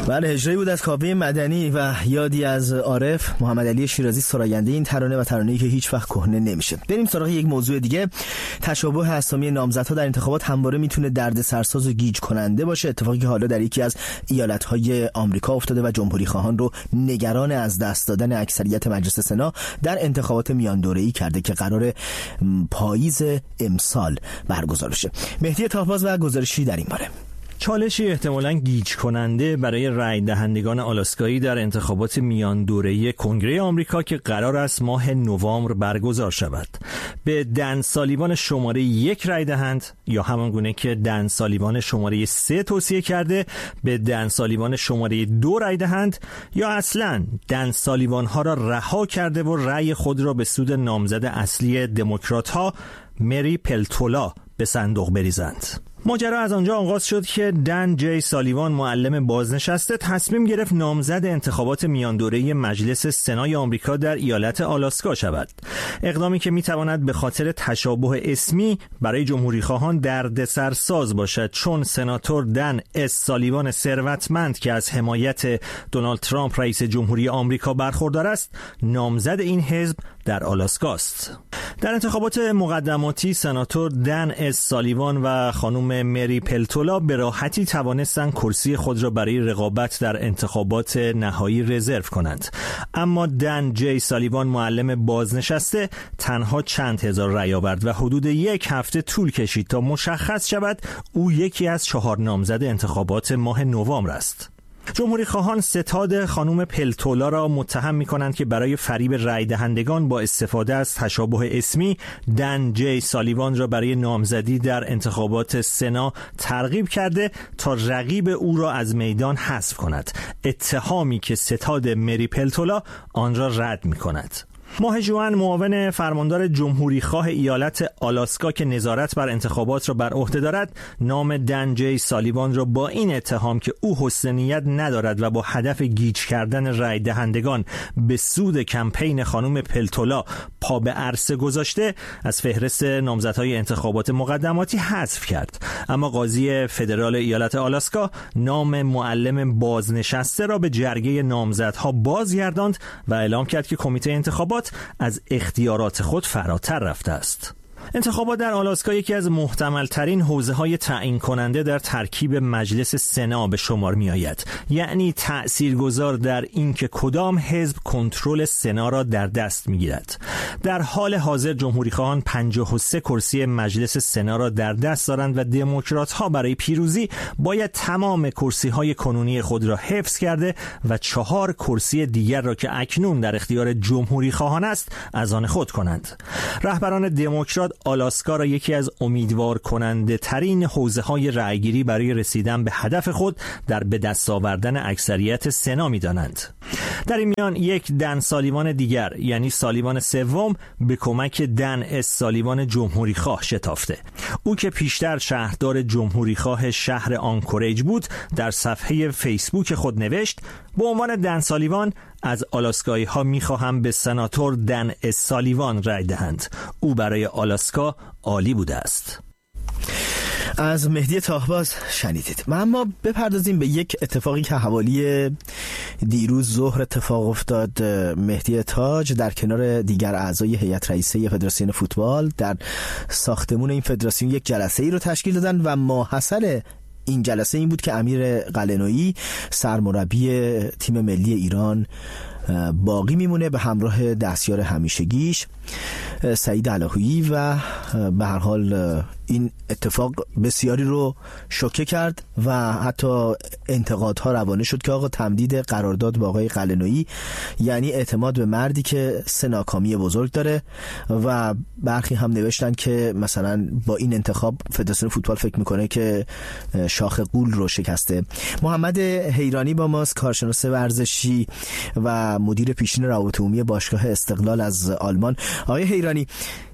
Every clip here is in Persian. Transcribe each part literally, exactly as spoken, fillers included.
بله، اجرایی بود از کاوه مدنی و یادی از عارف محمد علی شیرازی سراینده این ترانه و ترانه‌ای که هیچ وقت کهنه نمیشه. بریم سراغ یک موضوع دیگه. تشابه اسامی نامزدها در انتخابات همواره میتونه دردسرساز و گیج کننده باشه، اتفاقی که حالا در یکی از ایالت‌های آمریکا افتاده و جمهوری خواهان رو نگران از دست دادن اکثریت مجلس سنا در انتخابات میان دوره‌ای کرده که قرار پاییز امسال برگزار بشه. مهدی طاهباز و گزارشی در این باره. چالشی احتمالاً گیج کننده برای رای دهندگان آلاسکایی در انتخابات میان دوره‌ای کنگره آمریکا که قرار است ماه نوامبر برگزار شود. به دن سالیوان شماره یک رای دهند یا همان گونه که دن سالیوان شماره سه توصیه کرده به دن سالیوان شماره دو رای دهند، یا اصلاً دن سالیوان ها را رها کرده و رای خود را به سود نامزد اصلی دموکرات ها مری پلتولا به صندوق بریزند. ماجرا از آنجا آغاز شد که دن جی سالیوان، معلم بازنشسته، تصمیم گرفت نامزد انتخابات میان دوره‌ای مجلس سنای آمریکا در ایالت آلاسکا شود. اقدامی که میتواند به خاطر تشابه اسمی برای جمهوری خواهان دردسرساز باشد، چون سناتور دن اس سالیوان ثروتمند که از حمایت دونالد ترامپ رئیس جمهوری آمریکا برخوردار است، نامزد این حزب در آلاسکا است. در انتخابات مقدماتی سناتور دن اس سالیوان و خانم مری پلتولا به راحتی توانستند کرسی خود را برای رقابت در انتخابات نهایی رزرو کنند، اما دن جی سالیوان، معلم بازنشسته، تنها چند هزار رای آورد و حدود یک هفته طول کشید تا مشخص شود او یکی از چهار نامزد انتخابات ماه نوامبر است. جمهوری خواهان ستاد خانم پلتولا را متهم می کنند که برای فریب رای دهندگان با استفاده از تشابه اسمی دن جی سالیوان را برای نامزدی در انتخابات سنا ترغیب کرده تا رقیب او را از میدان حذف کند، اتهامی که ستاد مری پلتولا آن را رد می کند. ماه ژوئن، معاون فرماندار جمهوری خواه ایالت آلاسکا که نظارت بر انتخابات را بر عهده دارد، نام دن جی سالیوان را با این اتهام که او حسن نیت ندارد و با هدف گیج کردن رای دهندگان به سود کمپین خانم پلتولا پا به عرصه گذاشته، از فهرست نامزدهای انتخابات مقدماتی حذف کرد. اما قاضی فدرال ایالت آلاسکا نام معلم بازنشسته را به جرگه نامزدها بازگرداند و اعلام کرد که کمیته انتخابات از اختیارات خود فراتر رفته است. انتخابات در آلاسکا یکی از محتمل‌ترین حوزه‌های تعیین کننده در ترکیب مجلس سنا به شمار می‌آید، یعنی تأثیرگذار در اینکه کدام حزب کنترل سنا را در دست می‌گیرد. در حال حاضر جمهوری‌خواهان پنجاه و سه کرسی مجلس سنا را در دست دارند و دموکرات‌ها برای پیروزی باید تمام کرسی‌های کنونی خود را حفظ کرده و چهار کرسی دیگر را که اکنون در اختیار جمهوری‌خواهان است از آن خود کنند. رهبران دموکرات آلاسکا را یکی از امیدوار کننده ترین حوزه های رأیگیری برای رسیدن به هدف خود در به دست آوردن اکثریت سنا می دانند. در این میان یک دن سالیوان دیگر، یعنی سالیوان سوم، به کمک دن اس سالیوان جمهوری خواه شتافته. او که پیشتر شهردار جمهوری خواه شهر آنکوریج بود، در صفحه فیسبوک خود نوشت: به عنوان دن سالیوان از آلاسکایی ها می خواهم به سناتور دن اس سالیوان رای دهند. او برای آلاسکا عالی بوده است. از مهدی طاهباز شنیدید. ما اما بپردازیم به یک اتفاقی که حوالی دیروز ظهر اتفاق افتاد. مهدی تاج در کنار دیگر اعضای هیئت رئیسه فدراسیون فوتبال در ساختمون این فدراسیون یک جلسه ای رو تشکیل دادن و ماحصل این جلسه این بود که امیر قلعه‌نویی، سرمربی تیم ملی ایران، باقی میمونه به همراه دستیار همیشگیش سعید علاهویی و به هر حال این اتفاق بسیاری رو شوکه کرد و حتی انتقادها روانه شد که آقا تمدید قرارداد با آقای قلعه‌نویی یعنی اعتماد به مردی که سه ناکامی بزرگ داره و برخی هم نوشتن که مثلا با این انتخاب فدراسیون فوتبال فکر میکنه که شاخ غول رو شکسته. محمد حیرانی با ماست، کارشناس ورزشی و مدیر پیشین روابط عمومی باشگاه استقلال از آلمان. آقای حیرانی،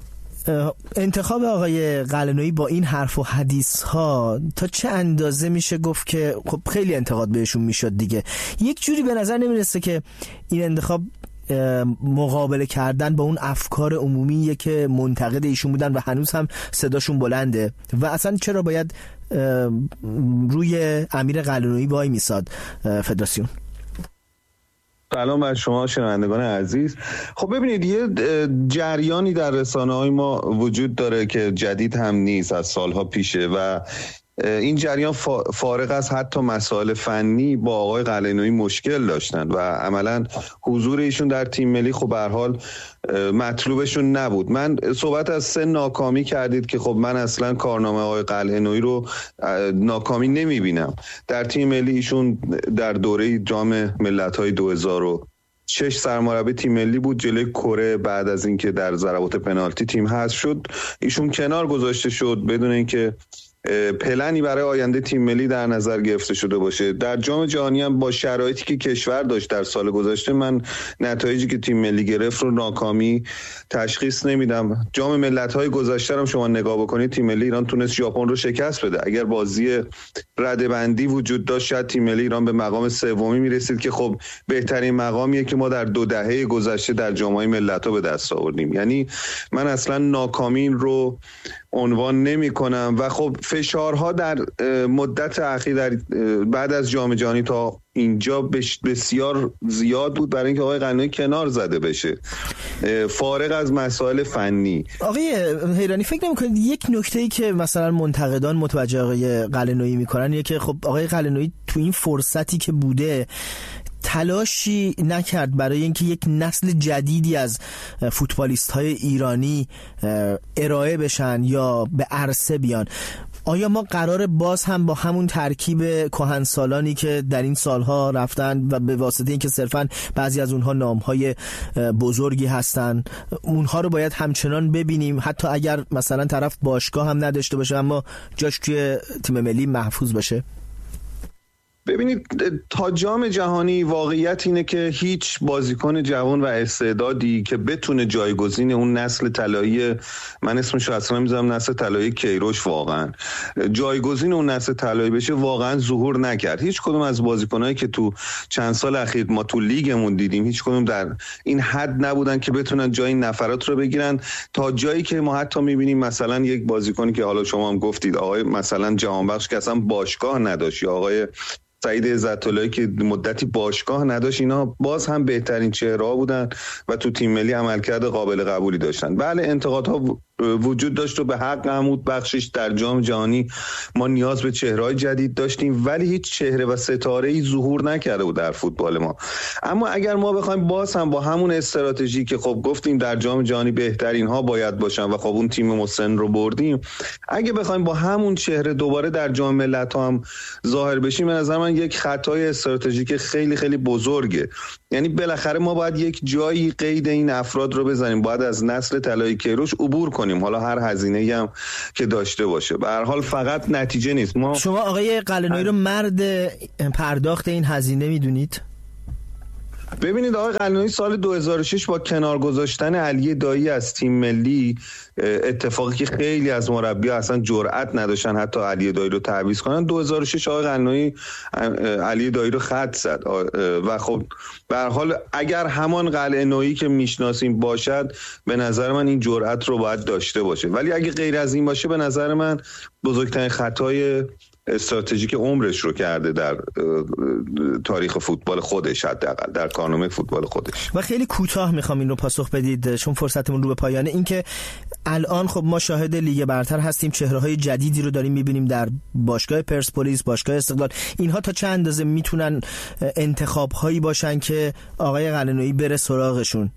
انتخاب آقای قلعه‌نویی با این حرف و حدیث ها تا چه اندازه میشه گفت که خب خیلی انتقاد بهشون میشد دیگه، یک جوری به نظر نمیرسه که این انتخاب مقابله کردن با اون افکار عمومیه که منتقد ایشون بودن و هنوز هم صداشون بلنده و اصلا چرا باید روی امیر قلعه‌نویی وای میساد فدراسیون؟ سلام بر شما شنوندگان عزیز. خب ببینید، یه جریانی در رسانه‌های ما وجود داره که جدید هم نیست، از سالها پیشه و این جریان فارغ از حتی مسائل فنی با آقای قلعه‌نویی مشکل داشتن و عملا حضور ایشون در تیم ملی خب به هر حال مطلوبشون نبود. من صحبت از سه ناکامی کردید که خب من اصلا کارنامه آقای قلعه‌نویی رو ناکامی نمیبینم. در تیم ملی ایشون در دوره جام ملت‌های دو هزار و شش سرمربی تیم ملی بود. جلوی کره بعد از اینکه در ضربات پنالتی تیم حذف شد ایشون کنار گذاشته شد بدون اینکه پلنی برای آینده تیم ملی در نظر گرفته شده باشه. در جام جهانی هم با شرایطی که کشور داشت در سال گذشته من نتایجی که تیم ملی گرفت رو ناکامی تشخیص نمیدم. جام ملت‌های گذشته هم شما نگاه بکنید تیم ملی ایران تونست ژاپن رو شکست بده. اگر بازی رده‌بندی وجود داشت شاید تیم ملی ایران به مقام سومی میرسید که خب بهترین مقامیه که ما در دو دهه گذشته در جام‌های ملت‌ها به دست آوردیم. یعنی من اصلا ناکامی رو عنوان نمی کنم و خب فشارها در مدت اخیر در بعد از جام جهانی تا اینجا بسیار زیاد بود برای اینکه آقای قلعه‌نویی کنار زده بشه فارغ از مسائل فنی. آقای حیرانی فکر نمی‌کنید یک نکته‌ای که مثلا منتقدان متوجه آقای قلعه‌نویی می‌کنن اینه که خب آقای قلعه‌نویی تو این فرصتی که بوده تلاشی نکرد برای اینکه یک نسل جدیدی از فوتبالیست‌های ایرانی ارائه بشن یا به عرصه بیان؟ آیا ما قرار باز هم با همون ترکیب کهنسالانی که در این سالها رفتن و به واسطه اینکه صرفاً بعضی از اونها نام‌های بزرگی هستن اونها رو باید همچنان ببینیم حتی اگر مثلا طرف باشگاه هم نداشته باشه اما جاش توی تیم ملی محفوظ باشه؟ ببینید تا جام جهانی واقعیت اینه که هیچ بازیکن جوان و استعدادی که بتونه جایگزین اون نسل طلایی، من اسمش رو اصلا میذارم نسل طلایی کیروش، واقعا جایگزین اون نسل طلایی بشه واقعا ظهور نکرد. هیچ کدوم از بازیکنایی که تو چند سال اخیر ما تو لیگمون دیدیم هیچ کدوم در این حد نبودن که بتونن جای این نفرات رو بگیرن تا جایی که ما حتی میبینیم مثلا یک بازیکنی که حالا شما هم گفتید آقای مثلا جهانبخش که اصلا باشگاه نداشت یا آقای سعید عزت‌اللهی که مدتی باشگاه نداشت، اینا باز هم بهترین چهره‌ها بودن و تو تیم ملی عملکرد قابل قبولی داشتن. بله انتقادها وجود داشت و به حق عمود بخشش در جام جهانی ما نیاز به چهره‌های جدید داشتیم ولی هیچ چهره و ستاره‌ای ظهور نکرده بود در فوتبال ما. اما اگر ما بخوایم باز هم با همون استراتژی که خب گفتیم در جام جهانی بهترین ها باید باشن و خب اون تیم مسن رو بردیم، اگه بخوایم با همون چهره دوباره در جام ملت‌ها هم ظاهر بشیم به نظر من یک خطای استراتژیک خیلی خیلی بزرگه. یعنی بالاخره ما باید یک جایی قید این افراد رو بزنیم، باید از نسل طلایی کیروش عبور کنیم، حالا هر هزینه‌ای هم که داشته باشه. به هر حال فقط نتیجه نیست. ما شما آقای قلعه‌نویی رو مرد پرداخت این هزینه میدونید؟ ببینید آقای قلعه‌نویی سال دو هزار و شش با کنار گذاشتن علی دایی از تیم ملی، اتفاقی که خیلی از مربی‌ها اصلا جرئت نداشتن حتی علی دایی رو تعویض کنن، دو هزار و شش آقای قلعه‌نویی علی دایی رو خط زد و خب به هر حال اگر همان قلعه‌نویی که میشناسیم باشد به نظر من این جرئت رو باید داشته باشه، ولی اگه غیر از این باشه به نظر من بزرگترین خطای استراتژیک عمرش رو کرده در تاریخ فوتبال خودش، حداقل در کارنامه فوتبال خودش. و خیلی کوتاه میخوام این رو پاسخ بدید چون فرصتمون رو به پایانه. این که الان خب ما شاهد لیگ برتر هستیم، چهره‌های جدیدی رو داریم میبینیم در باشگاه پرسپولیس، باشگاه استقلال. اینها تا چند اندازه میتونن انتخاب‌هایی باشن که آقای قلعه‌نویی بره سراغشون؟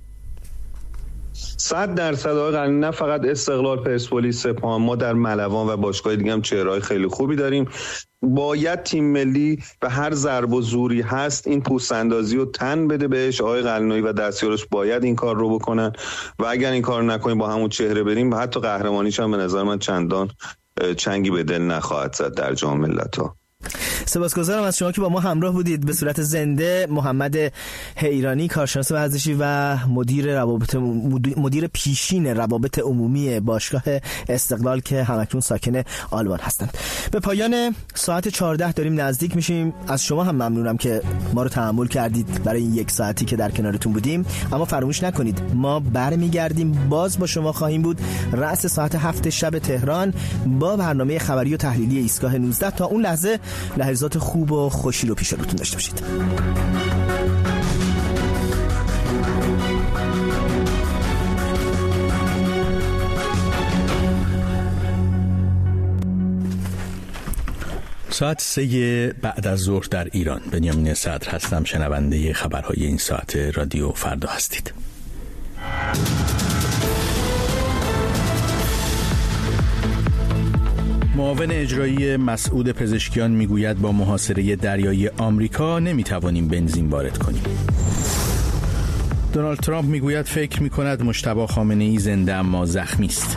صد درصد آقای قلعه‌نویی نه فقط استقلال، پرسپولیس، سپاهان، ما در ملوان و باشگاه دیگه هم چهره‌های خیلی خوبی داریم. باید تیم ملی به هر ضرب و زوری هست این پوست اندازی رو تن بده بهش. آقای قلعه‌نویی و دستیارش باید این کار رو بکنن و اگر این کار نکنیم با همون چهره بریم حتی قهرمانیش هم به نظر من چندان چنگی به دل نخواهد زد در جام ملت‌ها. سپاسگزارم از شما که با ما همراه بودید به صورت زنده. محمد حیرانی، کارشناس ورزشی و مدیر روابط مدیر پیشین روابط عمومی باشگاه استقلال که همکنون ساکن آلمان هستند. به پایان ساعت چهارده داریم نزدیک میشیم. از شما هم ممنونم که ما رو تحمل کردید برای این یک ساعتی که در کنارتون بودیم. اما فراموش نکنید ما برمیگردیم، باز با شما خواهیم بود رأس ساعت هفت شب تهران با برنامه خبری و تحلیلی ایستگاه نوزده. تا اون لحظه لحظات خوب و خوشی رو پیش روتون داشته باشید. ساعت سه بعد از ظهر در ایران. بنیامین صدر هستم، شنونده خبرهای این ساعت رادیو فردا هستید. معاون اجرایی مسعود پزشکیان میگوید با محاصره دریایی آمریکا نمیتوانیم بنزین وارد کنیم. دونالد ترامپ میگوید فکر میکند مجتبی خامنه‌ای زنده اما زخمی است.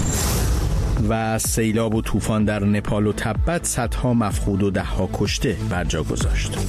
و سیلاب و طوفان در نپال و تبت صدها مفقود و دهها کشته بر جا گذاشت.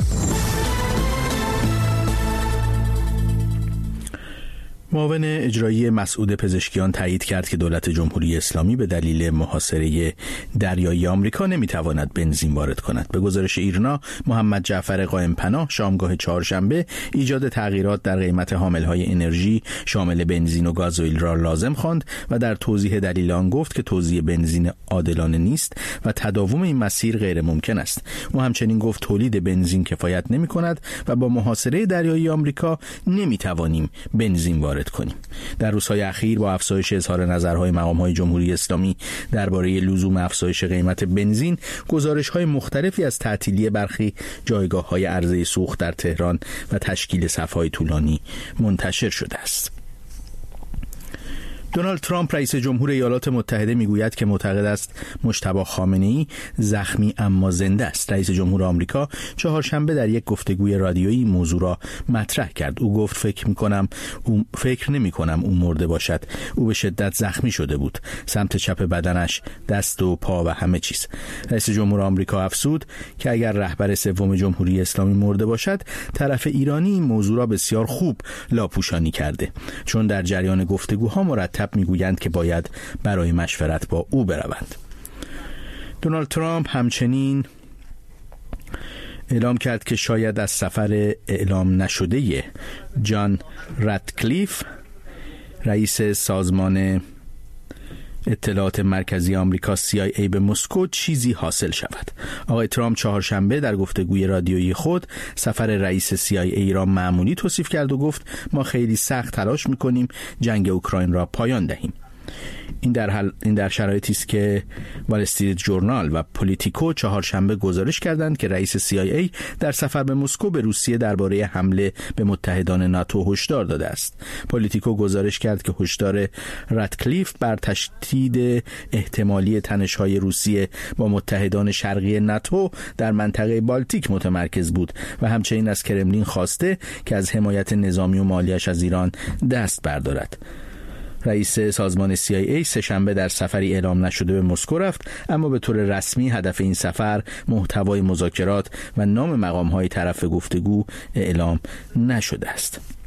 معاون اجرایی مسعود پزشکیان تایید کرد که دولت جمهوری اسلامی به دلیل محاصره دریایی آمریکا نمیتواند بنزین وارد کند. به گزارش ایرنا، محمد جعفر قائم پناه شامگاه چهارشنبه ایجاد تغییرات در قیمت حاملهای انرژی شامل بنزین و گازوئیل را لازم خواند و در توضیح دلیل آن گفت که توزیع بنزین عادلانه نیست و تداوم این مسیر غیر ممکن است. او همچنین گفت تولید بنزین کفایت نمی کند و با محاصره دریایی آمریکا نمیتوانیم بنزین وارد کنیم. در روزهای اخیر با افزایش اظهار نظرهای مقام‌های جمهوری اسلامی درباره لزوم افزایش قیمت بنزین، گزارش‌های مختلفی از تعطیلی برخی جایگاه‌های عرضه سوخت در تهران و تشکیل صف‌های طولانی منتشر شده است. دونالد ترامپ رئیس جمهور ایالات متحده میگوید که معتقد است مجتبی خامنه‌ای زخمی اما زنده است. رئیس جمهور آمریکا چهارشنبه در یک گفتگوی رادیویی موضوع را مطرح کرد. او گفت فکر می‌کنم او فکر نمی‌کنم او مرده باشد. او به شدت زخمی شده بود. سمت چپ بدنش، دست و پا و همه چیز. رئیس جمهور آمریکا افزود که اگر رهبر سوم جمهوری اسلامی مرده باشد، طرف ایرانی این موضوع را بسیار خوب لاپوشانی کرده، چون در جریان گفتگوها مرتب میگویند که باید برای مشورت با او بروند. دونالد ترامپ همچنین اعلام کرد که شاید از سفر اعلام نشده جان راتکلیف رئیس سازمان اطلاعات مرکزی آمریکا سی آی ای به مسکو چیزی حاصل شود. آقای ترامپ چهارشنبه در گفتگوی رادیویی خود سفر رئیس سی آی ای را معمولی توصیف کرد و گفت ما خیلی سخت تلاش می‌کنیم جنگ اوکراین را پایان دهیم. این در حل این در شرایطی است که وال استریت ژورنال و پولیتیکو چهارشنبه گزارش کردند که رئیس سی آی ای در سفر به مسکو به روسیه درباره حمله به متحدان ناتو هشدار داده است. پولیتیکو گزارش کرد که هشدار راتکلیف بر تشدید احتمالی تنش‌های روسیه با متحدان شرقی ناتو در منطقه بالتیک متمرکز بود و همچنین از کرملین خواسته که از حمایت نظامی و مالیش از ایران دست بردارد. رئیس سازمان سی آی ای سه‌شنبه در سفری اعلام نشده به مسکو رفت، اما به طور رسمی هدف این سفر، محتوای مذاکرات و نام مقام‌های طرف گفتگو اعلام نشده است.